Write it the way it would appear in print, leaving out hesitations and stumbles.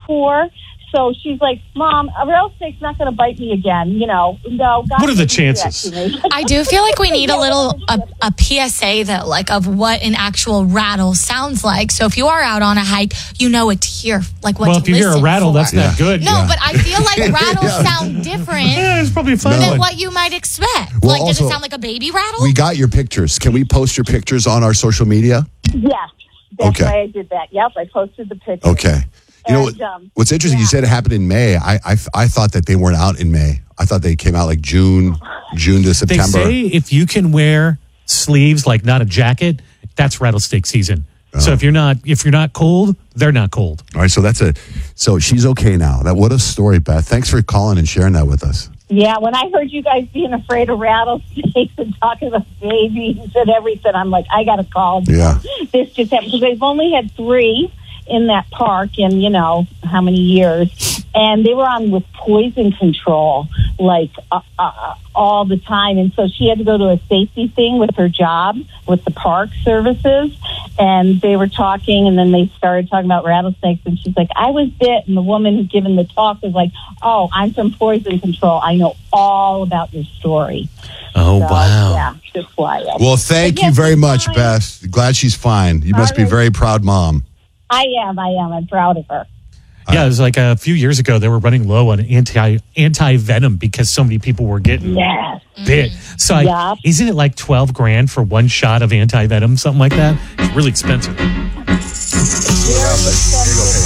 before. So she's like, Mom, a rattlesnake's not going to bite me again. You know, no. God, what are the chances? I do feel like we need a PSA though, like of what an actual rattle sounds like. So if you are out on a hike, you know what to hear, like what. Well, if you hear a rattle, that's not good. No, but I feel like rattles sound different. Yeah, it's probably fun than what you might expect. Well, like, does also, it sound like a baby rattle? We got your pictures. Can we post your pictures on our social media? Yes, that's why I did that. Yep, I posted the picture. Okay. You know what's interesting? You said it happened in May. I thought that they weren't out in May. I thought they came out like June to September. They say if you can wear sleeves, like not a jacket, that's rattlesnake season. So if you're not cold, they're not cold. All right, so she's okay now. What a story, Beth. Thanks for calling and sharing that with us. Yeah, when I heard you guys being afraid of rattlesnakes and talking about babies and everything, I'm like, I got to call. Yeah. This just happened because they've only had 3 in that park in, you know, how many years. And they were on with poison control, like all the time. And so she had to go to a safety thing with her job with the park services. And they were talking, and then they started talking about rattlesnakes. And she's like, I was bit. And the woman who given the talk was like, oh, I'm from poison control. I know all about your story. Oh, so, wow. Yeah, just why. Well, thank you very much, Beth. Glad she's fine. You must be a very proud mom. I am. I'm proud of her. Yeah, it was like a few years ago, they were running low on anti-venom because so many people were getting bit. So isn't it like $12,000 for one shot of anti-venom, something like that? It's really expensive. Here you go,